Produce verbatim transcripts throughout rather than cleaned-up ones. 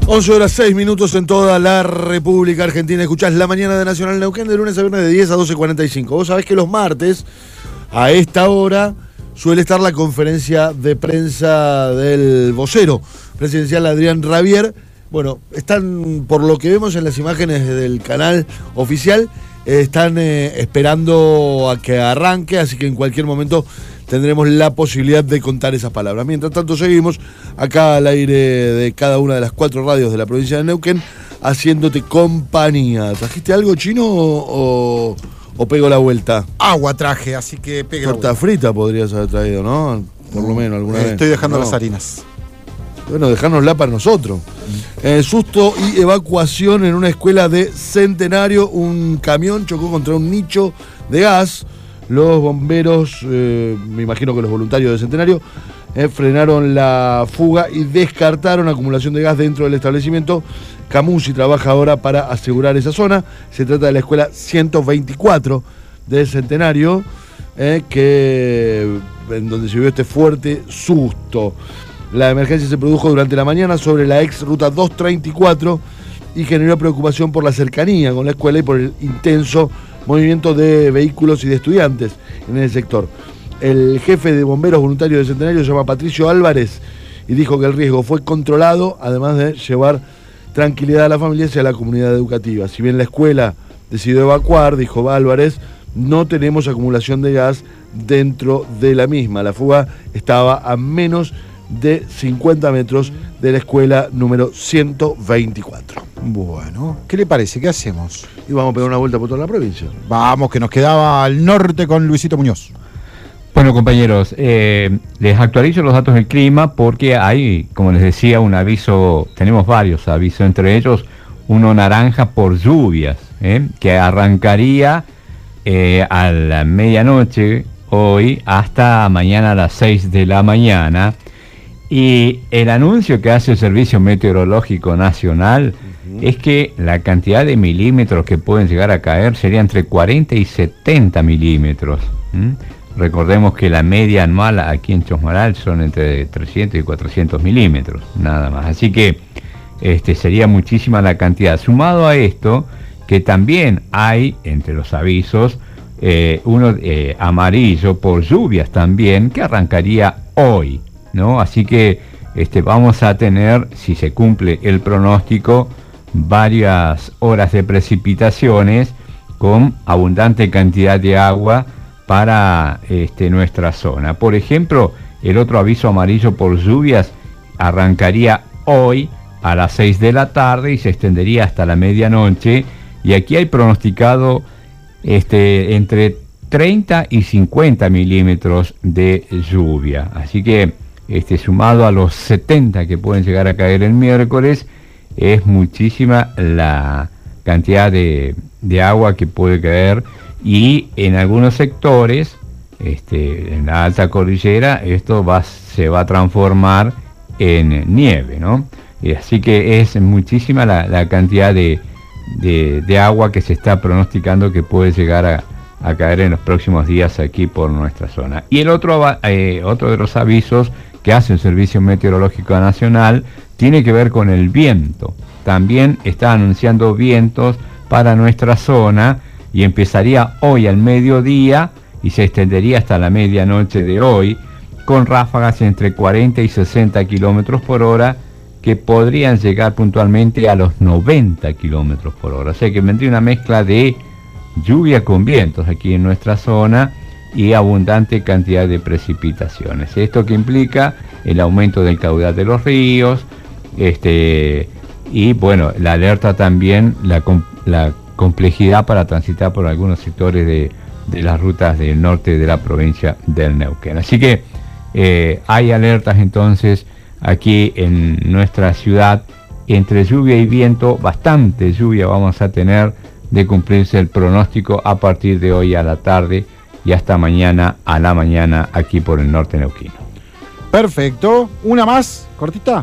once horas seis minutos en toda la República Argentina. Escuchás La Mañana de Nacional Neuquén de lunes a viernes de diez a doce cuarenta y cinco. Vos sabés que los martes, a esta hora, suele estar la conferencia de prensa del vocero presidencial Adrián Rabier. Bueno, están, por lo que vemos en las imágenes del canal oficial, eh, están eh, esperando a que arranque, así que en cualquier momento tendremos la posibilidad de contar esas palabras. Mientras tanto, seguimos acá al aire de cada una de las cuatro radios de la provincia de Neuquén, haciéndote compañía. ¿Trajiste algo, Chino, o, o pego la vuelta? Agua traje, así que pegue la vuelta. Torta frita podrías haber traído, ¿no? Por lo menos alguna eh, vez. Estoy dejando no. las harinas. Bueno, dejárnosla para nosotros. Mm. Eh, susto y evacuación en una escuela de Centenario. Un camión chocó contra un nicho de gas. Los bomberos, eh, me imagino que los voluntarios de Centenario, eh, frenaron la fuga y descartaron acumulación de gas dentro del establecimiento. Camusi trabaja ahora para asegurar esa zona. Se trata de la escuela ciento veinticuatro de Centenario, eh, que, en donde se vio este fuerte susto. La emergencia se produjo durante la mañana sobre la ex ruta doscientos treinta y cuatro y generó preocupación por la cercanía con la escuela y por el intenso movimiento de vehículos y de estudiantes en el sector. El jefe de bomberos voluntarios de Centenario se llama Patricio Álvarez y dijo que el riesgo fue controlado, además de llevar tranquilidad a la familia y a la comunidad educativa. Si bien la escuela decidió evacuar, dijo Álvarez, no tenemos acumulación de gas dentro de la misma. La fuga estaba a menos de cincuenta metros de la escuela número ciento veinticuatro. Bueno, ¿qué le parece? ¿Qué hacemos? Y vamos a pegar una vuelta por toda la provincia. Vamos, que nos quedaba al norte con Luisito Muñoz. Bueno, compañeros, eh, les actualizo los datos del clima porque hay, como les decía, un aviso, tenemos varios avisos, entre ellos uno naranja por lluvias, eh, que arrancaría eh, a la medianoche hoy hasta mañana a las seis de la mañana. Y el anuncio que hace el Servicio Meteorológico Nacional uh-huh. es que la cantidad de milímetros que pueden llegar a caer sería entre cuarenta y setenta milímetros. ¿Mm? Recordemos que la media anual aquí en Chosmalal son entre trescientos y cuatrocientos milímetros, nada más. Así que este, sería muchísima la cantidad. Sumado a esto, que también hay entre los avisos eh, uno eh, amarillo por lluvias también, que arrancaría hoy, ¿no? Así que este, vamos a tener, si se cumple el pronóstico, varias horas de precipitaciones con abundante cantidad de agua para este, nuestra zona. Por ejemplo, el otro aviso amarillo por lluvias arrancaría hoy a las seis de la tarde y se extendería hasta la medianoche. Y aquí hay pronosticado este, entre treinta y cincuenta milímetros de lluvia. Así que Este, sumado a los setenta que pueden llegar a caer el miércoles, es muchísima la cantidad de, de agua que puede caer, y en algunos sectores, este, en la alta cordillera, esto va, se va a transformar en nieve, ¿no? Y así que es muchísima la, la cantidad de, de, de agua que se está pronosticando que puede llegar a, a caer en los próximos días aquí por nuestra zona. Y el otro, eh, otro de los avisos que hace el Servicio Meteorológico Nacional tiene que ver con el viento. También está anunciando vientos para nuestra zona y empezaría hoy al mediodía y se extendería hasta la medianoche de hoy, con ráfagas entre cuarenta y sesenta kilómetros por hora que podrían llegar puntualmente a los noventa kilómetros por hora. O sea que vendría una mezcla de lluvia con vientos aquí en nuestra zona y abundante cantidad de precipitaciones. Esto que implica el aumento del caudal de los ríos, este, y bueno, la alerta también, la, la complejidad para transitar por algunos sectores de, de las rutas del norte de la provincia del Neuquén. Así que eh, hay alertas entonces aquí en nuestra ciudad, entre lluvia y viento, bastante lluvia vamos a tener de cumplirse el pronóstico a partir de hoy a la tarde y hasta mañana a la mañana aquí por el norte neuquino. Perfecto. ¿Una más? ¿Cortita?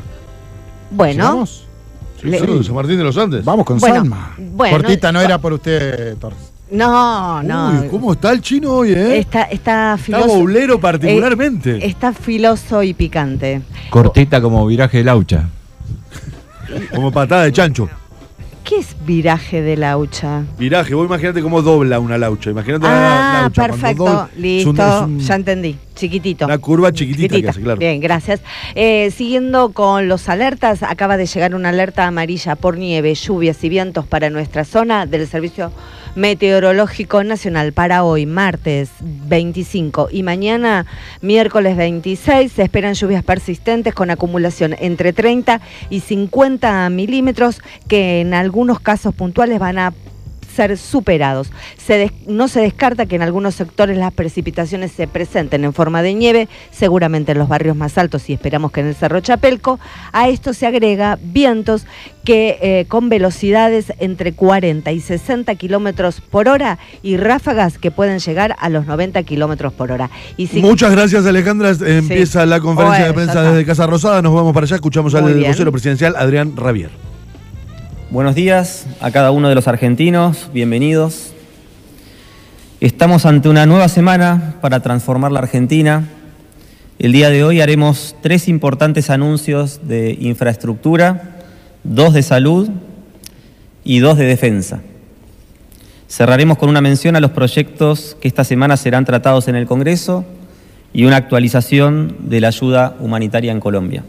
Bueno. Sí, le... sí, San Martín de los Andes. Vamos con bueno, Salma. Bueno, Cortita no va... era por usted, Torres. No, no. Uy, ¿cómo está el chino hoy, eh? Está, está filoso. Está boulero particularmente. Eh, está filoso y picante. Cortita como viraje de laucha. Como patada de chancho. ¿Qué es viraje de laucha? Viraje, vos imaginate cómo dobla una laucha. Imagínate una Ah, laucha. cuando perfecto, dobla, listo, es un- es un- ya entendí. Chiquitito. Una curva chiquitita, que hace, claro. Bien, gracias. Eh, siguiendo con los alertas, acaba de llegar una alerta amarilla por nieve, lluvias y vientos para nuestra zona del Servicio Meteorológico Nacional para hoy, martes veinticinco, y mañana, miércoles veintiséis, se esperan lluvias persistentes con acumulación entre treinta y cincuenta milímetros que en algunos casos puntuales van a ser superados. Se des- no se descarta que en algunos sectores las precipitaciones se presenten en forma de nieve, seguramente en los barrios más altos y esperamos que en el Cerro Chapelco. A esto se agrega vientos que eh, con velocidades entre cuarenta y sesenta kilómetros por hora y ráfagas que pueden llegar a los noventa kilómetros por hora. Y si Muchas gracias, Alejandra. Empieza la conferencia Bueno, de prensa ya está. desde Casa Rosada. Nos vamos para allá. Escuchamos Muy al bien. vocero presidencial, Adrián Rabier. Buenos días a cada uno de los argentinos, bienvenidos. Estamos ante una nueva semana para transformar la Argentina. El día de hoy haremos tres importantes anuncios de infraestructura, dos de salud y dos de defensa. Cerraremos con una mención a los proyectos que esta semana serán tratados en el Congreso y una actualización de la ayuda humanitaria en Colombia.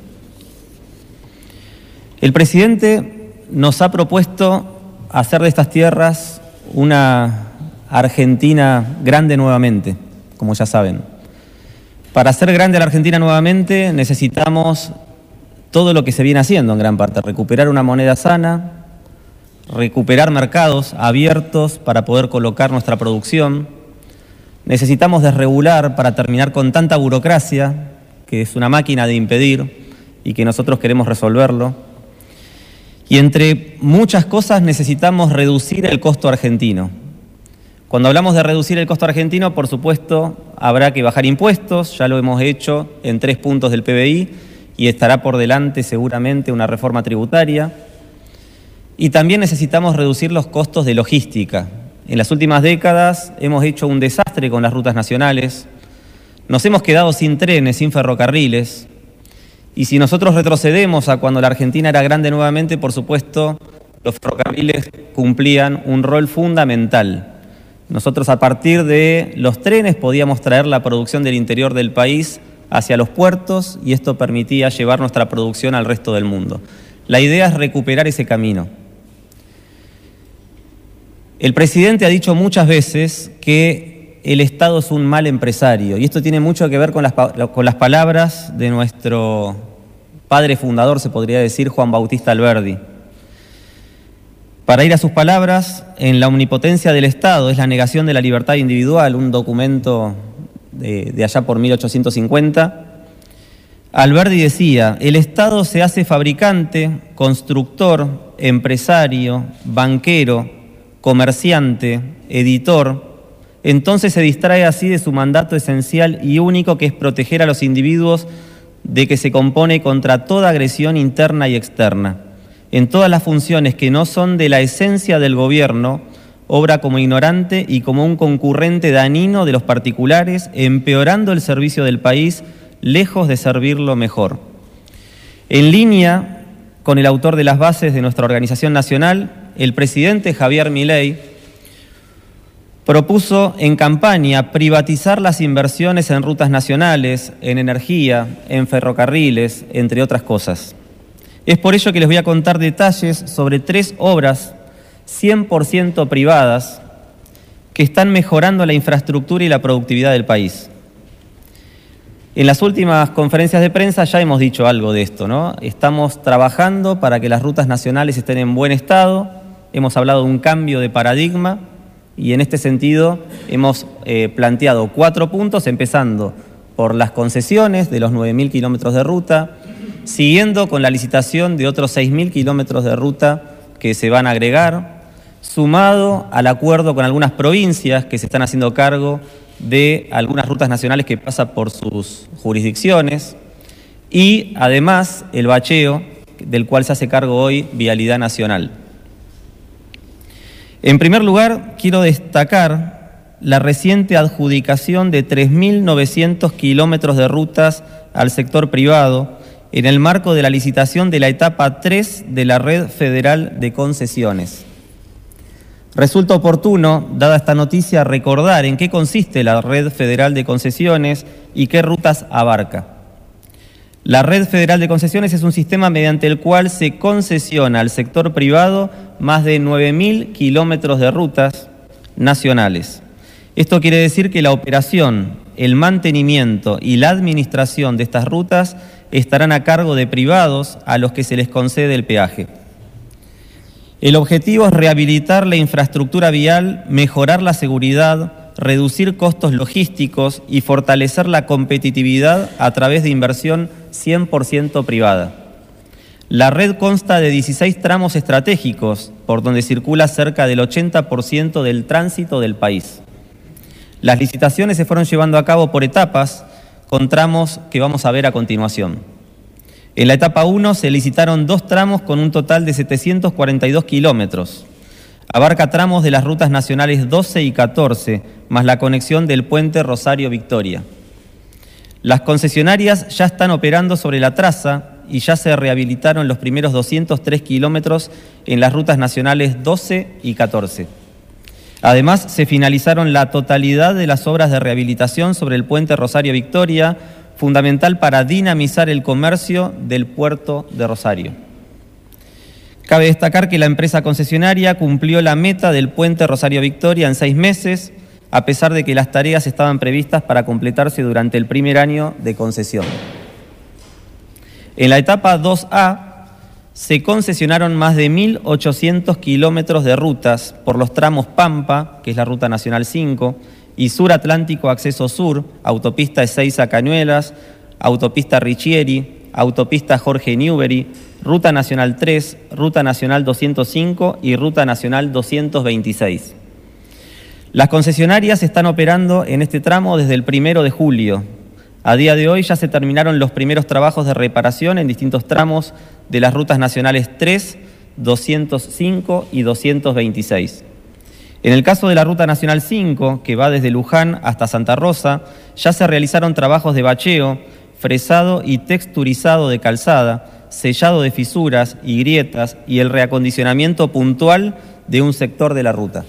El presidente nos ha propuesto hacer de estas tierras una Argentina grande nuevamente, como ya saben. Para hacer grande la Argentina nuevamente necesitamos todo lo que se viene haciendo en gran parte, recuperar una moneda sana, recuperar mercados abiertos para poder colocar nuestra producción. Necesitamos desregular para terminar con tanta burocracia, que es una máquina de impedir y que nosotros queremos resolverlo. Y entre muchas cosas necesitamos reducir el costo argentino. Cuando hablamos de reducir el costo argentino, por supuesto, habrá que bajar impuestos, ya lo hemos hecho en tres puntos del P B I y estará por delante seguramente una reforma tributaria. Y también necesitamos reducir los costos de logística. En las últimas décadas hemos hecho un desastre con las rutas nacionales, nos hemos quedado sin trenes, sin ferrocarriles. Y si nosotros retrocedemos a cuando la Argentina era grande nuevamente, por supuesto, los ferrocarriles cumplían un rol fundamental. Nosotros a partir de los trenes podíamos traer la producción del interior del país hacia los puertos y esto permitía llevar nuestra producción al resto del mundo. La idea es recuperar ese camino. El presidente ha dicho muchas veces que el Estado es un mal empresario y esto tiene mucho que ver con las, con las palabras de nuestro padre fundador, se podría decir, Juan Bautista Alberdi. Para ir a sus palabras, en la omnipotencia del Estado es la negación de la libertad individual, un documento de, de allá por mil ochocientos cincuenta. Alberdi decía, el Estado se hace fabricante, constructor, empresario, banquero, comerciante, editor. Entonces se distrae así de su mandato esencial y único, que es proteger a los individuos de que se compone contra toda agresión interna y externa. En todas las funciones que no son de la esencia del gobierno, obra como ignorante y como un concurrente dañino de los particulares, empeorando el servicio del país, lejos de servirlo mejor. En línea con el autor de las bases de nuestra organización nacional, el presidente Javier Milei propuso en campaña privatizar las inversiones en rutas nacionales, en energía, en ferrocarriles, entre otras cosas. Es por ello que les voy a contar detalles sobre tres obras cien por ciento privadas que están mejorando la infraestructura y la productividad del país. En las últimas conferencias de prensa ya hemos dicho algo de esto, ¿no? Estamos trabajando para que las rutas nacionales estén en buen estado, hemos hablado de un cambio de paradigma y en este sentido hemos eh, planteado cuatro puntos, empezando por las concesiones de los nueve mil kilómetros de ruta, siguiendo con la licitación de otros seis mil kilómetros de ruta que se van a agregar, sumado al acuerdo con algunas provincias que se están haciendo cargo de algunas rutas nacionales que pasan por sus jurisdicciones y además el bacheo del cual se hace cargo hoy Vialidad Nacional. En primer lugar, quiero destacar la reciente adjudicación de tres mil novecientos kilómetros de rutas al sector privado, en el marco de la licitación de la etapa tres de la Red Federal de Concesiones. Resulta oportuno, dada esta noticia, recordar en qué consiste la Red Federal de Concesiones y qué rutas abarca. La Red Federal de Concesiones es un sistema mediante el cual se concesiona al sector privado más de nueve mil kilómetros de rutas nacionales. Esto quiere decir que la operación, el mantenimiento y la administración de estas rutas estarán a cargo de privados a los que se les concede el peaje. El objetivo es rehabilitar la infraestructura vial, mejorar la seguridad, reducir costos logísticos y fortalecer la competitividad a través de inversión cien por ciento privada. La red consta de dieciséis tramos estratégicos, por donde circula cerca del ochenta por ciento del tránsito del país. Las licitaciones se fueron llevando a cabo por etapas, con tramos que vamos a ver a continuación. En la etapa uno se licitaron dos tramos con un total de setecientos cuarenta y dos kilómetros. Abarca tramos de las rutas nacionales doce y catorce, más la conexión del puente Rosario-Victoria. Las concesionarias ya están operando sobre la traza y ya se rehabilitaron los primeros doscientos tres kilómetros en las rutas nacionales doce y catorce. Además, se finalizaron la totalidad de las obras de rehabilitación sobre el puente Rosario-Victoria, fundamental para dinamizar el comercio del puerto de Rosario. Cabe destacar que la empresa concesionaria cumplió la meta del puente Rosario-Victoria en seis meses, a pesar de que las tareas estaban previstas para completarse durante el primer año de concesión. En la etapa dos A se concesionaron más de mil ochocientos kilómetros de rutas por los tramos Pampa, que es la Ruta Nacional cinco, y Sur Atlántico Acceso Sur, autopista Ezeiza Cañuelas, autopista Richieri, autopista Jorge Newbery, Ruta Nacional tres, Ruta Nacional doscientos cinco y Ruta Nacional doscientos veintiséis. Las concesionarias están operando en este tramo desde el primero de julio. A día de hoy ya se terminaron los primeros trabajos de reparación en distintos tramos de las rutas nacionales tres, doscientos cinco y doscientos veintiséis. En el caso de la Ruta Nacional cinco, que va desde Luján hasta Santa Rosa, ya se realizaron trabajos de bacheo, fresado y texturizado de calzada, sellado de fisuras y grietas y el reacondicionamiento puntual de un sector de la ruta.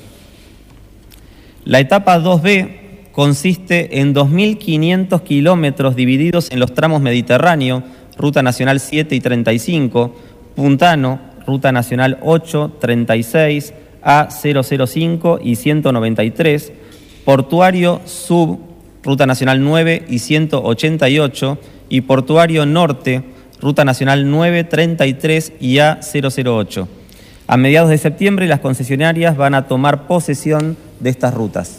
La etapa dos B consiste en dos mil quinientos kilómetros divididos en los tramos Mediterráneo, Ruta Nacional siete y treinta y cinco, Puntano, Ruta Nacional ocho, treinta y seis, A cero cero cinco y ciento noventa y tres, Portuario Sub, Ruta Nacional nueve y ciento ochenta y ocho, y Portuario Norte, Ruta Nacional nueve, treinta y tres y A cero cero ocho. A mediados de septiembre las concesionarias van a tomar posesión de estas rutas.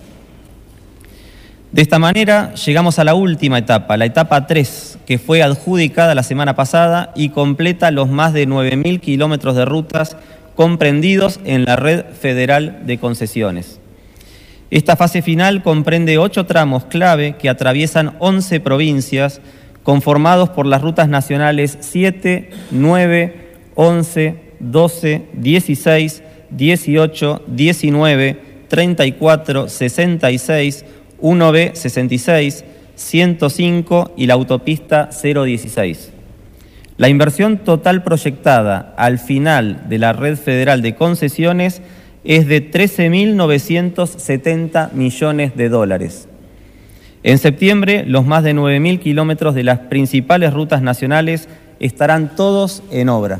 De esta manera llegamos a la última etapa, la etapa tres, que fue adjudicada la semana pasada y completa los más de nueve mil kilómetros de rutas comprendidos en la Red Federal de Concesiones. Esta fase final comprende ocho tramos clave que atraviesan once provincias, conformados por las rutas nacionales siete, nueve, once, doce, dieciséis, dieciocho, diecinueve, treinta y cuatro, sesenta y seis, uno B sesenta y seis, ciento cinco y la autopista cero dieciséis. La inversión total proyectada al final de la Red Federal de Concesiones es de trece mil novecientos setenta millones de dólares. En septiembre, los más de nueve mil kilómetros de las principales rutas nacionales estarán todos en obra.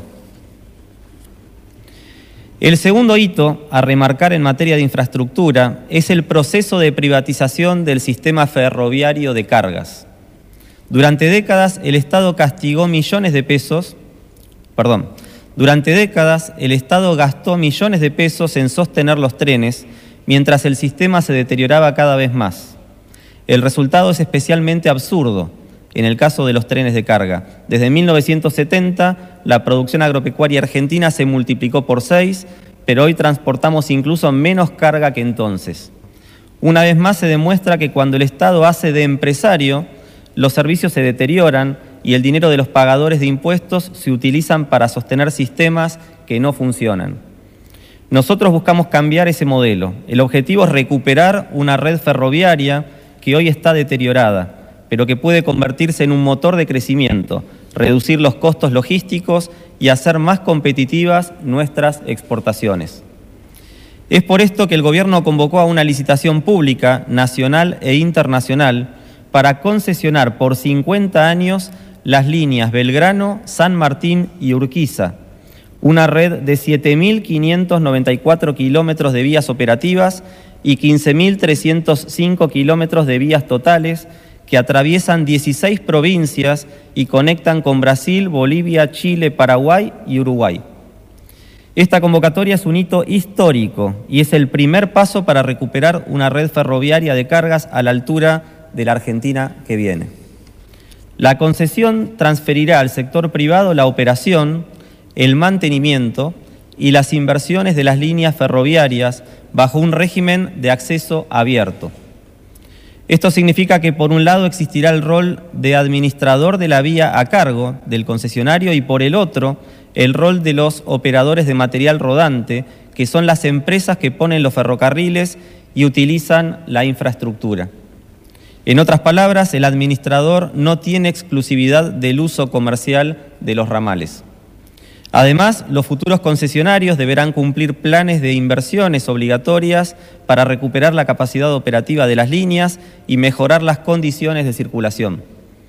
El segundo hito a remarcar en materia de infraestructura es el proceso de privatización del sistema ferroviario de cargas. Durante décadas el Estado castigó millones de pesos, perdón, durante décadas el Estado gastó millones de pesos en sostener los trenes, mientras el sistema se deterioraba cada vez más. El resultado es especialmente absurdo en el caso de los trenes de carga. Desde mil novecientos setenta, la producción agropecuaria argentina se multiplicó por seis, pero hoy transportamos incluso menos carga que entonces. Una vez más se demuestra que cuando el Estado hace de empresario, los servicios se deterioran y el dinero de los pagadores de impuestos se utilizan para sostener sistemas que no funcionan. Nosotros buscamos cambiar ese modelo. El objetivo es recuperar una red ferroviaria que hoy está deteriorada, pero que puede convertirse en un motor de crecimiento, reducir los costos logísticos y hacer más competitivas nuestras exportaciones. Es por esto que el Gobierno convocó a una licitación pública, nacional e internacional, para concesionar por cincuenta años las líneas Belgrano, San Martín y Urquiza, una red de siete mil quinientos noventa y cuatro kilómetros de vías operativas y quince mil trescientos cinco kilómetros de vías totales que atraviesan dieciséis provincias y conectan con Brasil, Bolivia, Chile, Paraguay y Uruguay. Esta convocatoria es un hito histórico y es el primer paso para recuperar una red ferroviaria de cargas a la altura de la Argentina que viene. La concesión transferirá al sector privado la operación, el mantenimiento y las inversiones de las líneas ferroviarias bajo un régimen de acceso abierto. Esto significa que por un lado existirá el rol de administrador de la vía a cargo del concesionario y por el otro el rol de los operadores de material rodante, que son las empresas que ponen los ferrocarriles y utilizan la infraestructura. En otras palabras, el administrador no tiene exclusividad del uso comercial de los ramales. Además, los futuros concesionarios deberán cumplir planes de inversiones obligatorias para recuperar la capacidad operativa de las líneas y mejorar las condiciones de circulación.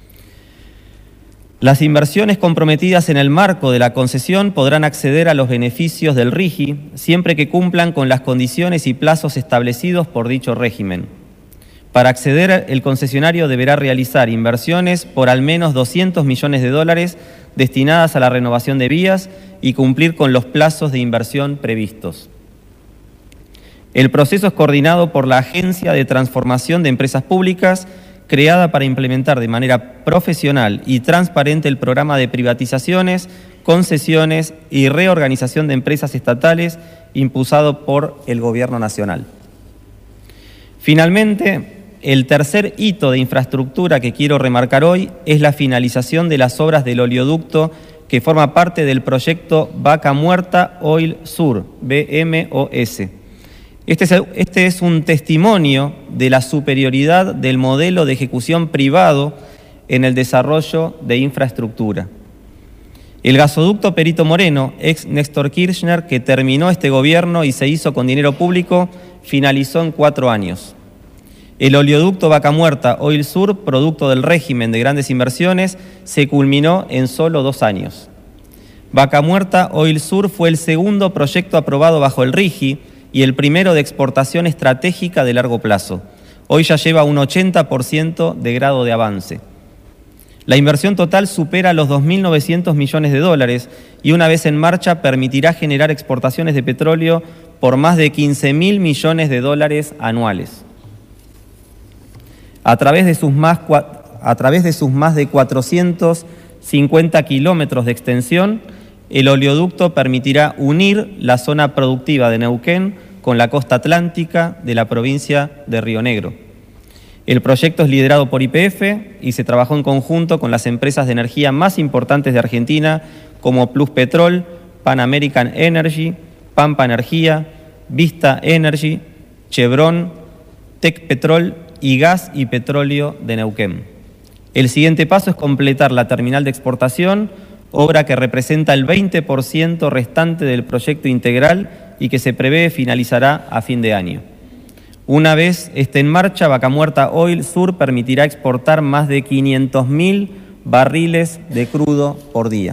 Las inversiones comprometidas en el marco de la concesión podrán acceder a los beneficios del RIGI siempre que cumplan con las condiciones y plazos establecidos por dicho régimen. Para acceder, el concesionario deberá realizar inversiones por al menos doscientos millones de dólares destinadas a la renovación de vías y cumplir con los plazos de inversión previstos. El proceso es coordinado por la Agencia de Transformación de Empresas Públicas, creada para implementar de manera profesional y transparente el programa de privatizaciones, concesiones y reorganización de empresas estatales impulsado por el Gobierno Nacional. Finalmente, el tercer hito de infraestructura que quiero remarcar hoy es la finalización de las obras del oleoducto que forma parte del proyecto Vaca Muerta Oil Sur, B M O S. Este es, este es un testimonio de la superioridad del modelo de ejecución privado en el desarrollo de infraestructura. El gasoducto Perito Moreno, ex Néstor Kirchner, que terminó este gobierno y se hizo con dinero público, finalizó en cuatro años. El oleoducto Vaca Muerta Oil Sur, producto del régimen de grandes inversiones, se culminó en solo dos años. Vaca Muerta Oil Sur fue el segundo proyecto aprobado bajo el RIGI y el primero de exportación estratégica de largo plazo. Hoy ya lleva un ochenta por ciento de grado de avance. La inversión total supera los dos mil novecientos millones de dólares y una vez en marcha permitirá generar exportaciones de petróleo por más de quince mil millones de dólares anuales. A través de sus más, a través de sus más de cuatrocientos cincuenta kilómetros de extensión, el oleoducto permitirá unir la zona productiva de Neuquén con la costa atlántica de la provincia de Río Negro. El proyecto es liderado por Y P F y se trabajó en conjunto con las empresas de energía más importantes de Argentina como Plus Petrol, Pan American Energy, Pampa Energía, Vista Energy, Chevron, Tec Petrol y Gas y Petróleo de Neuquén. El siguiente paso es completar la terminal de exportación, obra que representa el veinte por ciento restante del proyecto integral y que se prevé finalizará a fin de año. Una vez esté en marcha, Vaca Muerta Oil Sur permitirá exportar más de quinientos mil barriles de crudo por día.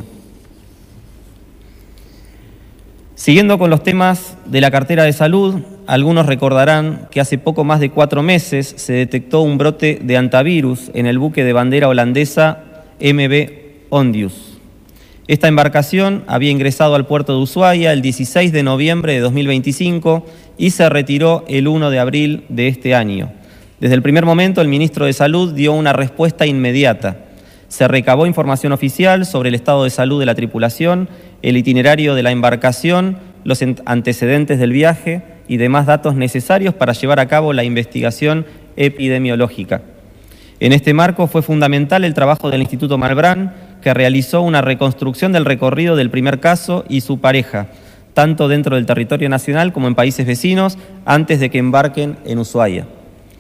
Siguiendo con los temas de la cartera de salud, algunos recordarán que hace poco más de cuatro meses se detectó un brote de hantavirus en el buque de bandera holandesa M V Ondius. Esta embarcación había ingresado al puerto de Ushuaia el dieciséis de noviembre de dos mil veinticinco y se retiró el primero de abril de este año. Desde el primer momento, el ministro de Salud dio una respuesta inmediata. Se recabó información oficial sobre el estado de salud de la tripulación, el itinerario de la embarcación, los antecedentes del viaje y demás datos necesarios para llevar a cabo la investigación epidemiológica. En este marco fue fundamental el trabajo del Instituto Malbrán, que realizó una reconstrucción del recorrido del primer caso y su pareja, tanto dentro del territorio nacional como en países vecinos, antes de que embarquen en Ushuaia.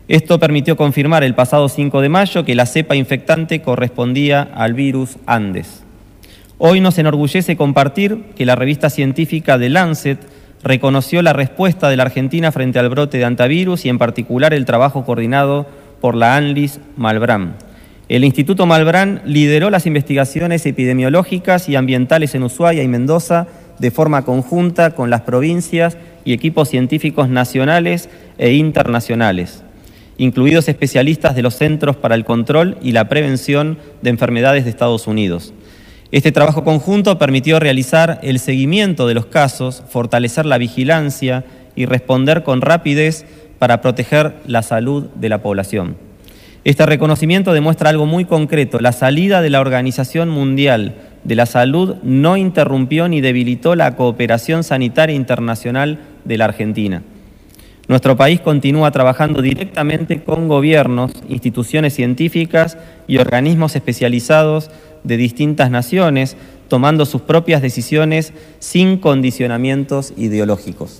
Esto permitió confirmar el pasado cinco de mayo que la cepa infectante correspondía al virus Andes. Hoy nos enorgullece compartir que la revista científica The Lancet reconoció la respuesta de la Argentina frente al brote de hantavirus y en particular el trabajo coordinado por la ANLIS Malbrán. El Instituto Malbrán lideró las investigaciones epidemiológicas y ambientales en Ushuaia y Mendoza de forma conjunta con las provincias y equipos científicos nacionales e internacionales, incluidos especialistas de los Centros para el Control y la Prevención de Enfermedades de Estados Unidos. Este trabajo conjunto permitió realizar el seguimiento de los casos, fortalecer la vigilancia y responder con rapidez para proteger la salud de la población. Este reconocimiento demuestra algo muy concreto: la salida de la Organización Mundial de la Salud no interrumpió ni debilitó la cooperación sanitaria internacional de la Argentina. Nuestro país continúa trabajando directamente con gobiernos, instituciones científicas y organismos especializados de distintas naciones, tomando sus propias decisiones sin condicionamientos ideológicos.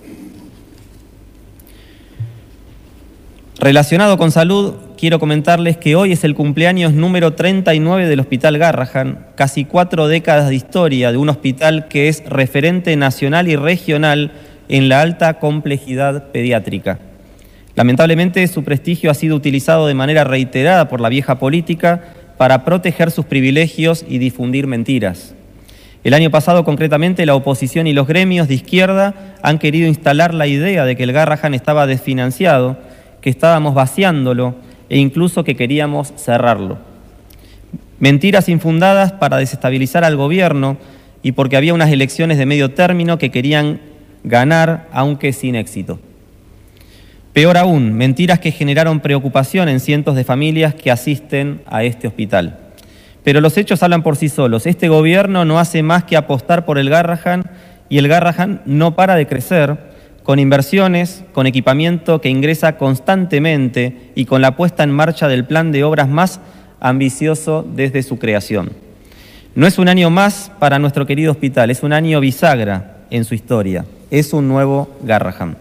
Relacionado con salud, quiero comentarles que hoy es el cumpleaños número treinta y nueve del Hospital Garrahan, casi cuatro décadas de historia de un hospital que es referente nacional y regional en la alta complejidad pediátrica. Lamentablemente, su prestigio ha sido utilizado de manera reiterada por la vieja política para proteger sus privilegios y difundir mentiras. El año pasado, concretamente, la oposición y los gremios de izquierda han querido instalar la idea de que el Garrahan estaba desfinanciado, que estábamos vaciándolo e incluso que queríamos cerrarlo. Mentiras infundadas para desestabilizar al gobierno y porque había unas elecciones de medio término que querían ganar, aunque sin éxito. Peor aún, mentiras que generaron preocupación en cientos de familias que asisten a este hospital. Pero los hechos hablan por sí solos. Este gobierno no hace más que apostar por el Garrahan y el Garrahan no para de crecer, con inversiones, con equipamiento que ingresa constantemente y con la puesta en marcha del plan de obras más ambicioso desde su creación. No es un año más para nuestro querido hospital, es un año bisagra en su historia. Es un nuevo Garrahan.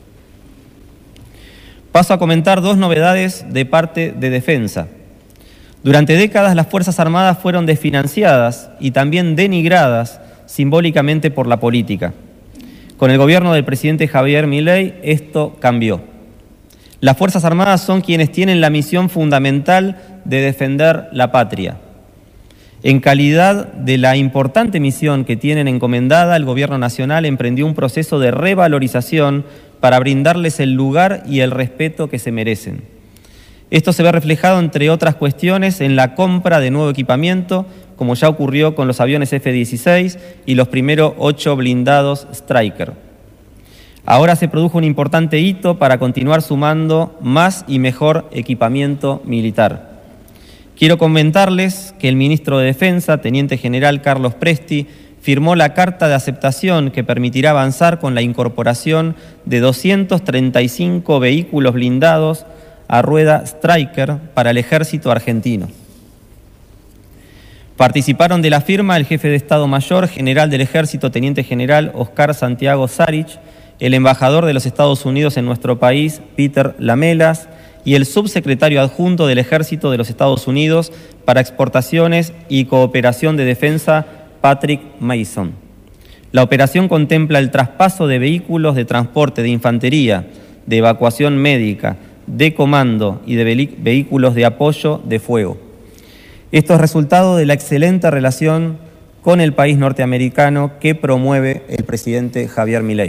Paso a comentar dos novedades de parte de Defensa. Durante décadas las Fuerzas Armadas fueron desfinanciadas y también denigradas simbólicamente por la política. Con el gobierno del presidente Javier Milei esto cambió. Las Fuerzas Armadas son quienes tienen la misión fundamental de defender la patria. En calidad de la importante misión que tienen encomendada, el Gobierno Nacional emprendió un proceso de revalorización para brindarles el lugar y el respeto que se merecen. Esto se ve reflejado, entre otras cuestiones, en la compra de nuevo equipamiento, como ya ocurrió con los aviones F dieciséis y los primeros ocho blindados Stryker. Ahora se produjo un importante hito para continuar sumando más y mejor equipamiento militar. Quiero comentarles que el ministro de Defensa, Teniente General Carlos Presti, firmó la carta de aceptación que permitirá avanzar con la incorporación de doscientos treinta y cinco vehículos blindados a rueda Stryker para el ejército argentino. Participaron de la firma el jefe de Estado Mayor General del Ejército, Teniente General Oscar Santiago Sarich, el embajador de los Estados Unidos en nuestro país, Peter Lamelas, y el subsecretario adjunto del Ejército de los Estados Unidos para Exportaciones y Cooperación de Defensa, Patrick Mason. La operación contempla el traspaso de vehículos de transporte de infantería, de evacuación médica, de comando y de vehículos de apoyo de fuego. Esto es resultado de la excelente relación con el país norteamericano que promueve el presidente Javier Milei.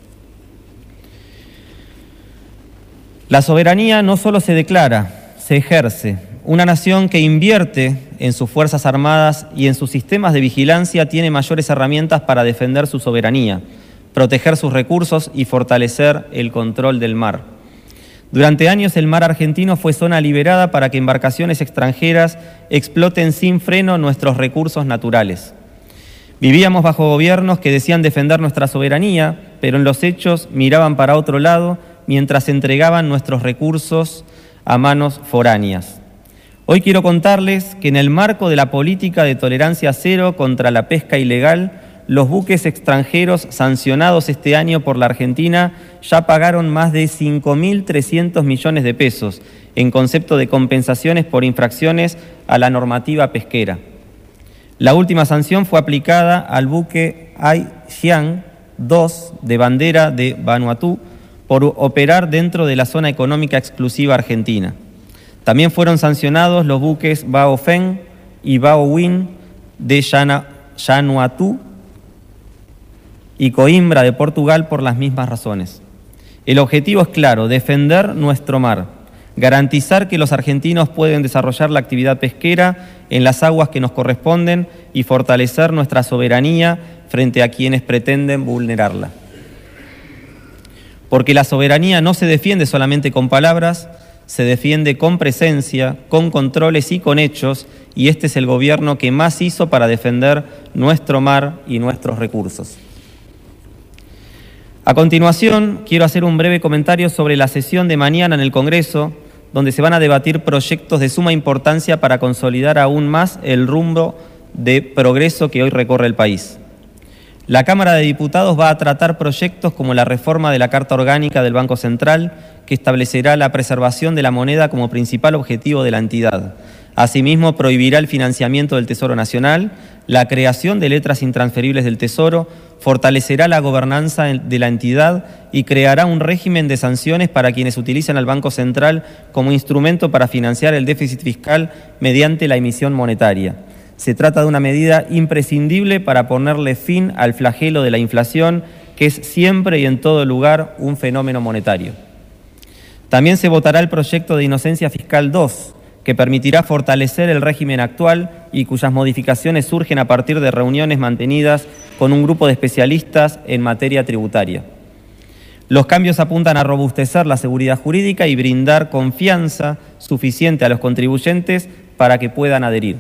La soberanía no solo se declara, se ejerce. Una nación que invierte en sus Fuerzas Armadas y en sus sistemas de vigilancia tiene mayores herramientas para defender su soberanía, proteger sus recursos y fortalecer el control del mar. Durante años el mar argentino fue zona liberada para que embarcaciones extranjeras exploten sin freno nuestros recursos naturales. Vivíamos bajo gobiernos que decían defender nuestra soberanía, pero en los hechos miraban para otro lado mientras entregaban nuestros recursos a manos foráneas. Hoy quiero contarles que en el marco de la política de tolerancia cero contra la pesca ilegal, los buques extranjeros sancionados este año por la Argentina ya pagaron más de cinco mil trescientos millones de pesos en concepto de compensaciones por infracciones a la normativa pesquera. La última sanción fue aplicada al buque Ai Xiang dos de bandera de Vanuatu por operar dentro de la zona económica exclusiva argentina. También fueron sancionados los buques Bao Feng y Bao Win de Vanuatu y Coimbra de Portugal por las mismas razones. El objetivo es claro: defender nuestro mar, garantizar que los argentinos pueden desarrollar la actividad pesquera en las aguas que nos corresponden y fortalecer nuestra soberanía frente a quienes pretenden vulnerarla. Porque la soberanía no se defiende solamente con palabras, se defiende con presencia, con controles y con hechos, y este es el gobierno que más hizo para defender nuestro mar y nuestros recursos. A continuación, quiero hacer un breve comentario sobre la sesión de mañana en el Congreso, donde se van a debatir proyectos de suma importancia para consolidar aún más el rumbo de progreso que hoy recorre el país. La Cámara de Diputados va a tratar proyectos como la reforma de la Carta Orgánica del Banco Central, que establecerá la preservación de la moneda como principal objetivo de la entidad. Asimismo, prohibirá el financiamiento del Tesoro Nacional, la creación de letras intransferibles del Tesoro, fortalecerá la gobernanza de la entidad y creará un régimen de sanciones para quienes utilizan al Banco Central como instrumento para financiar el déficit fiscal mediante la emisión monetaria. Se trata de una medida imprescindible para ponerle fin al flagelo de la inflación, que es siempre y en todo lugar un fenómeno monetario. También se votará el proyecto de Inocencia Fiscal dos, que permitirá fortalecer el régimen actual y cuyas modificaciones surgen a partir de reuniones mantenidas con un grupo de especialistas en materia tributaria. Los cambios apuntan a robustecer la seguridad jurídica y brindar confianza suficiente a los contribuyentes para que puedan adherir.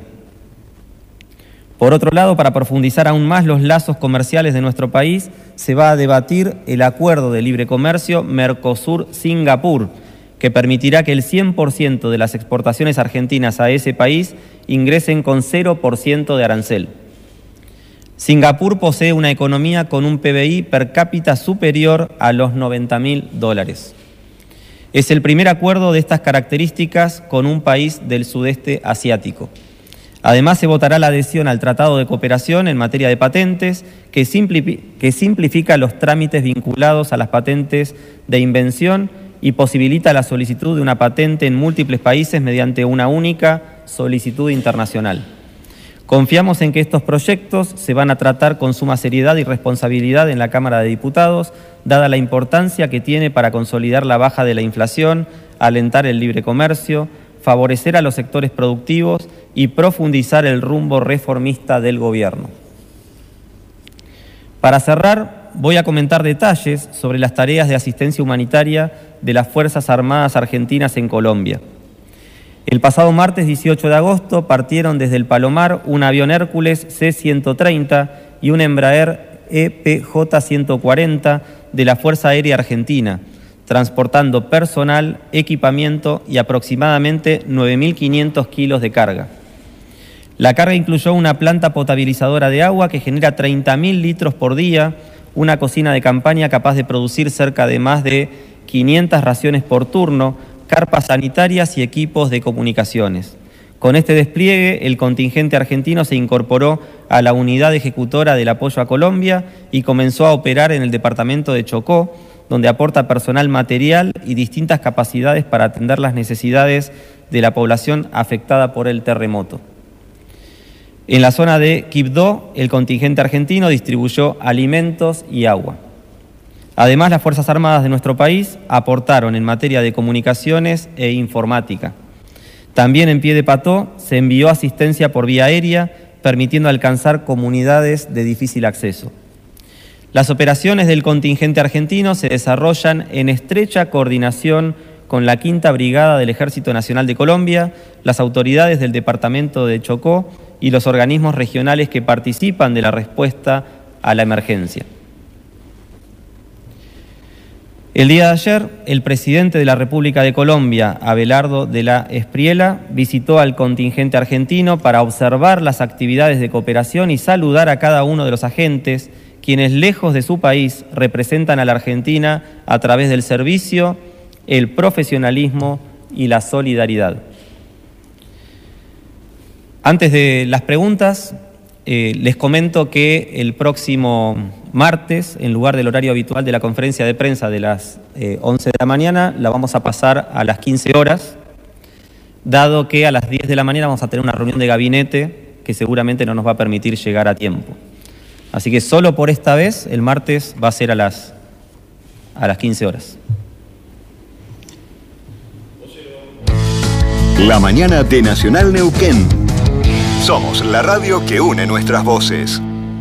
Por otro lado, para profundizar aún más los lazos comerciales de nuestro país, se va a debatir el Acuerdo de Libre Comercio Mercosur-Singapur, que permitirá que el cien por ciento de las exportaciones argentinas a ese país ingresen con cero por ciento de arancel. Singapur posee una economía con un P B I per cápita superior a los noventa mil dólares. Es el primer acuerdo de estas características con un país del sudeste asiático. Además, se votará la adhesión al Tratado de Cooperación en materia de patentes, que simplifica los trámites vinculados a las patentes de invención y posibilita la solicitud de una patente en múltiples países mediante una única solicitud internacional. Confiamos en que estos proyectos se van a tratar con suma seriedad y responsabilidad en la Cámara de Diputados, dada la importancia que tiene para consolidar la baja de la inflación, alentar el libre comercio, favorecer a los sectores productivos y profundizar el rumbo reformista del gobierno. Para cerrar, voy a comentar detalles sobre las tareas de asistencia humanitaria de las Fuerzas Armadas Argentinas en Colombia. El pasado martes dieciocho de agosto partieron desde el Palomar un avión Hércules C ciento treinta y un Embraer E P J ciento cuarenta de la Fuerza Aérea Argentina, transportando personal, equipamiento y aproximadamente nueve mil quinientos kilos de carga. La carga incluyó una planta potabilizadora de agua que genera treinta mil litros por día, una cocina de campaña capaz de producir cerca de más de quinientas raciones por turno, carpas sanitarias y equipos de comunicaciones. Con este despliegue, el contingente argentino se incorporó a la unidad ejecutora del apoyo a Colombia y comenzó a operar en el departamento de Chocó, donde aporta personal material y distintas capacidades para atender las necesidades de la población afectada por el terremoto. En la zona de Quibdó, el contingente argentino distribuyó alimentos y agua. Además, las Fuerzas Armadas de nuestro país aportaron en materia de comunicaciones e informática. También en Piedepató se envió asistencia por vía aérea, permitiendo alcanzar comunidades de difícil acceso. Las operaciones del contingente argentino se desarrollan en estrecha coordinación con la Quinta Brigada del Ejército Nacional de Colombia, las autoridades del departamento de Chocó y los organismos regionales que participan de la respuesta a la emergencia. El día de ayer, el presidente de la República de Colombia, Abelardo de la Espriella, visitó al contingente argentino para observar las actividades de cooperación y saludar a cada uno de los agentes, quienes lejos de su país representan a la Argentina a través del servicio, el profesionalismo y la solidaridad. Antes de las preguntas, eh, les comento que el próximo martes, en lugar del horario habitual de la conferencia de prensa de las eh, once de la mañana, la vamos a pasar a las quince horas, dado que a las diez de la mañana vamos a tener una reunión de gabinete que seguramente no nos va a permitir llegar a tiempo. Así que solo por esta vez, el martes va a ser a las, a las quince horas. La mañana de Nacional Neuquén. Somos la radio que une nuestras voces.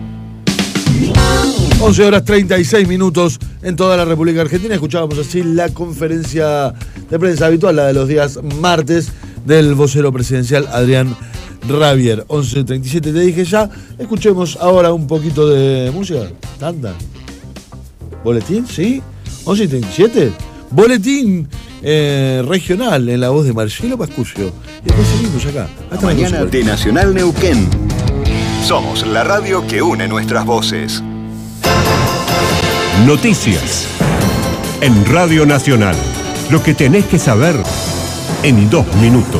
once horas treinta y seis minutos en toda la República Argentina. Escuchábamos así la conferencia de prensa habitual, la de los días martes, del vocero presidencial Adrián Rabier. once treinta y siete te dije ya. Escuchemos ahora un poquito de música. Tanda. ¿Boletín? ¿Sí? once treinta y siete. Boletín eh, regional en la voz de Marcelo Pascucio. Y después seguimos acá. Hasta mañana de Nacional Neuquén. Somos la radio que une nuestras voces. Noticias en Radio Nacional. Lo que tenés que saber en dos minutos.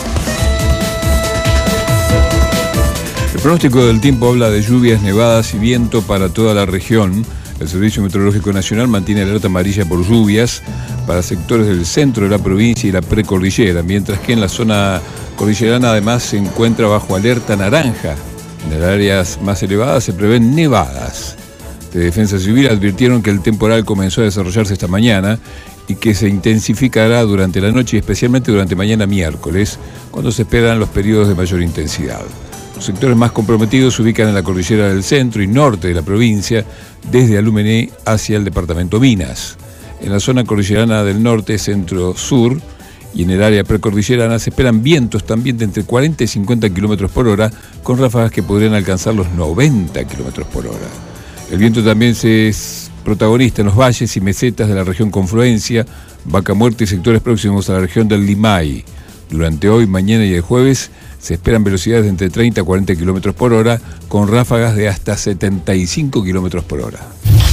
El pronóstico del tiempo habla de lluvias, nevadas y viento para toda la región. El Servicio Meteorológico Nacional mantiene alerta amarilla por lluvias para sectores del centro de la provincia y la precordillera, mientras que en la zona cordillerana además se encuentra bajo alerta naranja. En las áreas más elevadas se prevén nevadas. De Defensa Civil advirtieron que el temporal comenzó a desarrollarse esta mañana y que se intensificará durante la noche y especialmente durante mañana miércoles, cuando se esperan los periodos de mayor intensidad. Los sectores más comprometidos se ubican en la cordillera del centro y norte de la provincia, desde Alumené hacia el departamento Minas. En la zona cordillerana del norte, centro-sur y en el área precordillerana se esperan vientos también de entre cuarenta y cincuenta kilómetros por hora, con ráfagas que podrían alcanzar los noventa kilómetros por hora. El viento también se es protagonista en los valles y mesetas de la región Confluencia, Vaca Muerta y sectores próximos a la región del Limay. Durante hoy, mañana y el jueves se esperan velocidades de entre treinta a cuarenta kilómetros por hora, con ráfagas de hasta setenta y cinco kilómetros por hora.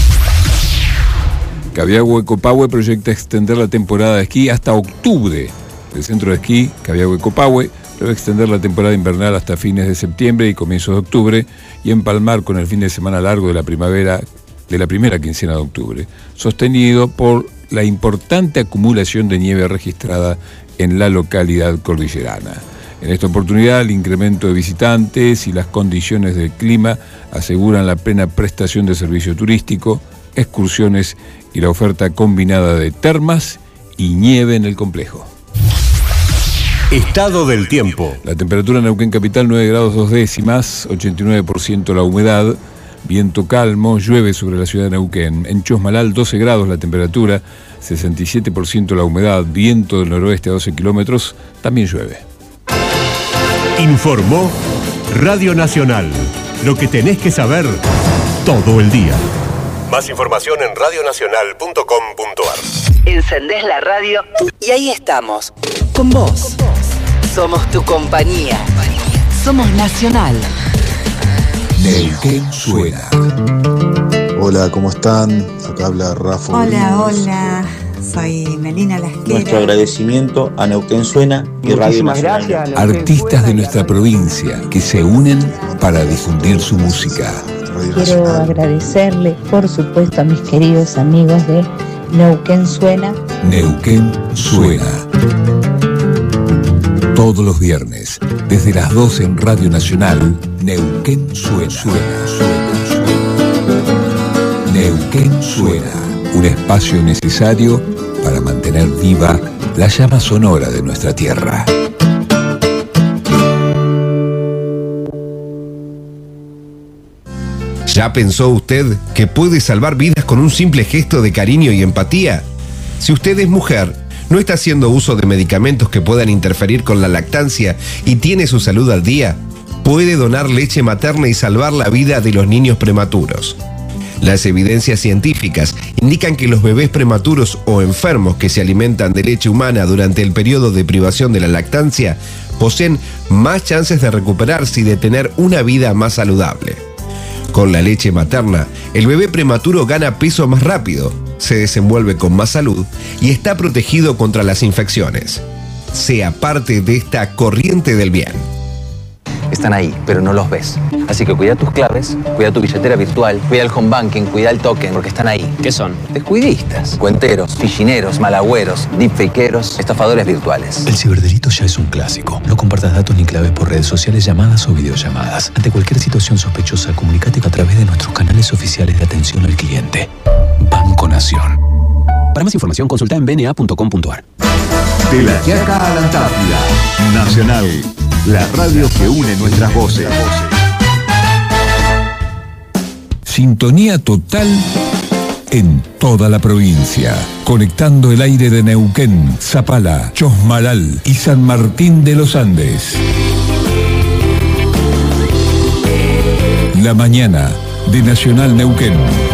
Cabiagüe Copahue proyecta extender la temporada de esquí hasta octubre. El centro de esquí, Cabiagüe Copahue, debe extender la temporada invernal hasta fines de septiembre y comienzos de octubre y empalmar con el fin de semana largo de la primavera de la primera quincena de octubre, sostenido por la importante acumulación de nieve registrada en la localidad cordillerana. En esta oportunidad, el incremento de visitantes y las condiciones del clima aseguran la plena prestación de servicio turístico, excursiones y la oferta combinada de termas y nieve en el complejo. Estado del tiempo. La temperatura en Neuquén Capital nueve grados dos décimas, ochenta y nueve por ciento la humedad, viento calmo, llueve sobre la ciudad de Neuquén. En Chosmalal doce grados la temperatura, sesenta y siete por ciento la humedad, viento del noroeste a doce kilómetros, también llueve. Informó Radio Nacional. Lo que tenés que saber todo el día. Más información en radio nacional punto com punto ar. Encendés la radio y ahí estamos, con vos. Somos tu compañía. Somos Nacional. Neuquén suena. Hola, ¿cómo están? Acá habla Rafa. Hola, hola. Soy Melina Lasquera. Nuestro agradecimiento a Neuquén Suena y Radio Nacional. Gracias, Artistas de nuestra provincia que se unen para difundir su música. Quiero agradecerle, por supuesto, a mis queridos amigos de Neuquén Suena. Neuquén Suena. Todos los viernes, desde las doce en Radio Nacional, Neuquén Suena. Suena, suena, suena. Neuquén Suena. Un espacio necesario para mantener viva la llama sonora de nuestra tierra. ¿Ya pensó usted que puede salvar vidas con un simple gesto de cariño y empatía? Si usted es mujer, no está haciendo uso de medicamentos que puedan interferir con la lactancia y tiene su salud al día, puede donar leche materna y salvar la vida de los niños prematuros. Las evidencias científicas indican que los bebés prematuros o enfermos que se alimentan de leche humana durante el periodo de privación de la lactancia poseen más chances de recuperarse y de tener una vida más saludable. Con la leche materna, el bebé prematuro gana peso más rápido, se desenvuelve con más salud y está protegido contra las infecciones. Sea parte de esta corriente del bien. Están ahí, pero no los ves. Así que cuida tus claves, cuida tu billetera virtual, cuida el home banking, cuida el token, porque están ahí. ¿Qué son? Descuidistas, cuenteros, fichineros, malagüeros, deepfakeros, estafadores virtuales. El ciberdelito ya es un clásico. No compartas datos ni claves por redes sociales, llamadas o videollamadas. Ante cualquier situación sospechosa, comunícate a través de nuestros canales oficiales de atención al cliente. Banco Nación. Para más información, consulta en b n a punto com punto a r. De la Quiaca a la Antártida. Nacional, la radio que une nuestras voces. Sintonía total en toda la provincia, conectando el aire de Neuquén, Zapala, Chosmalal y San Martín de los Andes. La mañana de Nacional Neuquén.